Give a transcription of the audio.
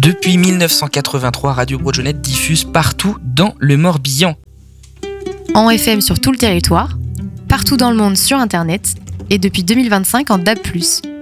Depuis 1983, Radio Broadjonette diffuse partout dans le Morbihan. En FM sur tout le territoire, partout dans le monde sur Internet et depuis 2025 en DAB+.